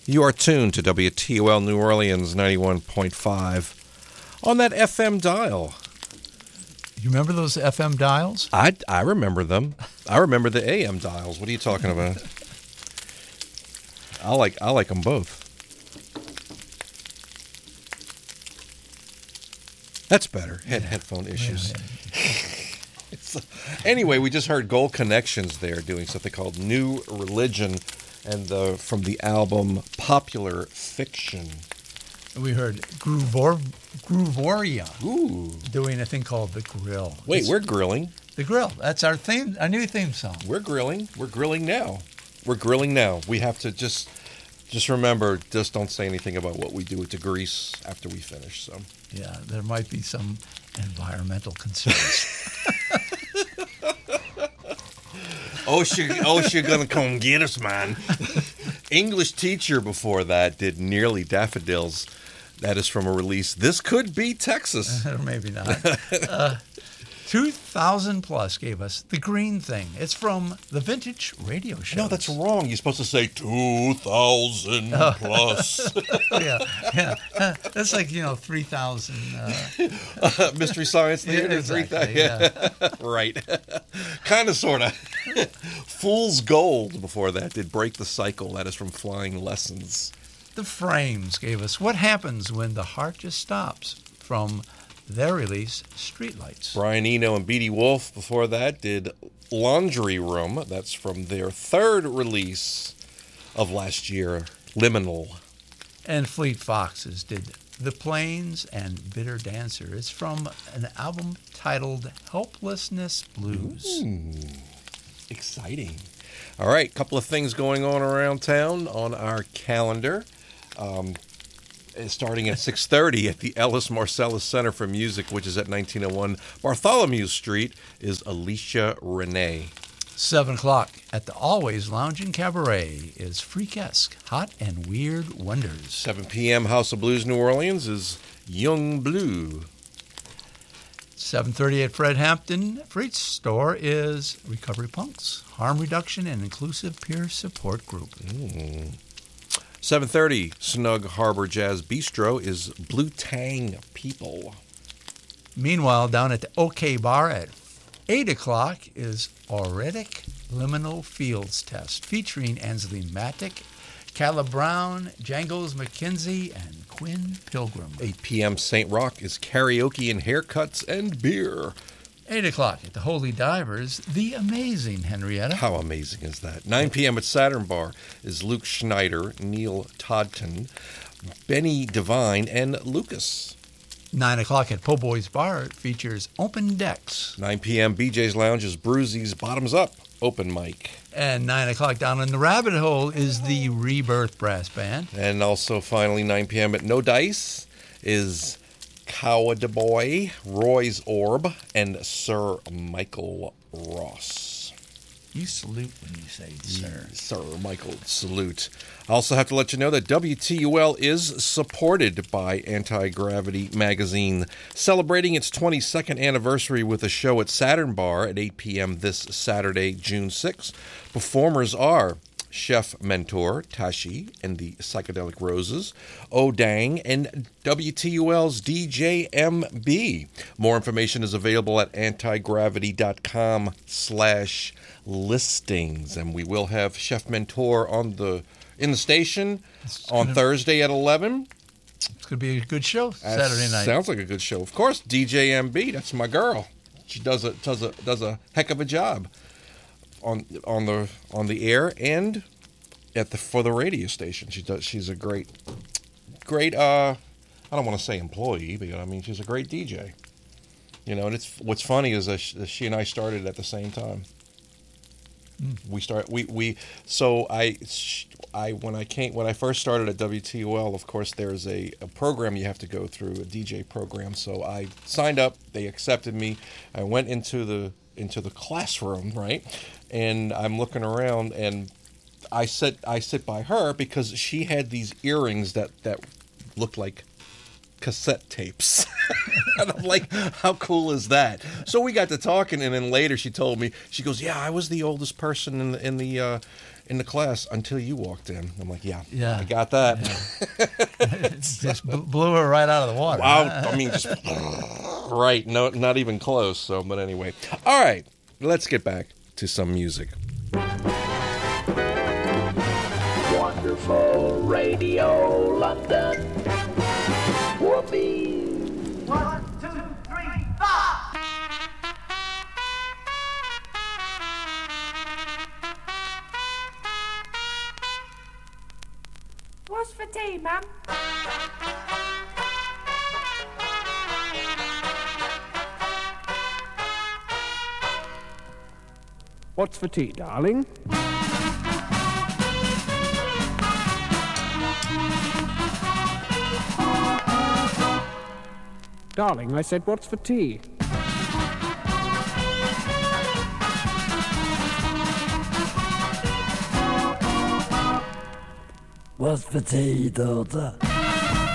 You are tuned to WTOL New Orleans 91.5 on that FM dial. You remember those FM dials? I remember them. I remember the AM dials. What are you talking about? I like them both. That's better. Headphone issues. Anyway, we just heard Gold Connections there doing something called New Religion, and from the album Popular Fiction. We heard Groovoria doing a thing called The Grill. Wait, we're grilling. The Grill. That's our theme, our new theme song. We're grilling. We're grilling now. We have to just remember, just don't say anything about what we do with the grease after we finish. So. Yeah, there might be some environmental concerns. you're gonna come get us, man. English teacher before that did Nearly Daffodils. That is from a release. This could be Texas. Or maybe not. 2000 Plus gave us The Green Thing. It's from the Vintage Radio Show. No, that's wrong. You're supposed to say 2000 plus. Yeah. That's like, 3,000. Mystery Science Theater. Exactly, yeah. Right. Kind of, sort of. Fool's Gold before that did Break the Cycle. That is from Flying Lessons. The Frames gave us What Happens When the Heart Just Stops from their release, Streetlights. Brian Eno and Beatty Wolf before that did Laundry Room. That's from their third release of last year, Liminal. And Fleet Foxes did The Plains and Bitter Dancer. It's from an album titled Helplessness Blues. Exciting. All right, couple of things going on around town on our calendar. Starting at 6:30 at the Ellis Marcellus Center for Music, which is at 1901 Bartholomew Street, is Alicia Renee. 7 o'clock at the Always Lounging Cabaret is Freakesque, Hot and Weird Wonders. 7 p.m. House of Blues New Orleans is Young Blue. 7:30 at Fred Hampton Freight's Store is Recovery Punks, Harm Reduction and Inclusive Peer Support Group. 7:30, Snug Harbor Jazz Bistro is Blue Tang People. Meanwhile, down at the OK Bar at 8 o'clock is Auretic Liminal Fields Test, featuring Ansley Matic, Calla Brown, Jangles McKenzie, and Quinn Pilgrim. 8 p.m. St. Roch is Karaoke and Haircuts and Beer. 8 o'clock at the Holy Divers, The Amazing Henrietta. How amazing is that? 9 p.m. at Saturn Bar is Luke Schneider, Neil Todton, Benny Devine, and Lucas. 9 o'clock at Po' Boy's Bar features Open Decks. 9 p.m. BJ's Lounge is Bruzy's Bottoms Up, open mic. And 9 o'clock down in the Rabbit Hole is the Rebirth Brass Band. And also finally 9 p.m. at No Dice is Coward Boy, Roy's Orb, and Sir Michael Ross. You salute when you say sir. Sir Michael, salute. I also have to let you know that WTUL is supported by Anti-Gravity Magazine, celebrating its 22nd anniversary with a show at Saturn Bar at 8 p.m. this Saturday, June 6th. Performers are Chef Mentor, Tashi, and the Psychedelic Roses, O'Dang, and WTUL's DJ MB. More information is available at antigravity.com/listings. And we will have Chef Mentor in the station on Thursday at 11. It's going to be a good show Saturday night. Sounds like a good show. Of course, DJ MB, that's my girl. She does a heck of a job on the air and for the radio station. She's a great I don't want to say employee, but I mean she's a great DJ. And it's what's funny is that she and I started at the same time. When I first started at WTOL, of course there's a program you have to go through, a DJ program. So I signed up, they accepted me. I went into the classroom, right? And I'm looking around, and I sit by her because she had these earrings that looked like cassette tapes. And I'm like, how cool is that? So we got to talking, and then later she told me, she goes, yeah, I was the oldest person in the in the class until you walked in. I'm like, yeah. I got that. Yeah. Just blew her right out of the water. Wow. I mean, just right. No, not even close. So, but anyway. All right. Let's get back to some music. Wonderful Radio London. Whoopee. 1, 2, 3, 4. What's for tea, ma'am? What's for tea, darling? Darling, I said, what's for tea? What's for tea, daughter?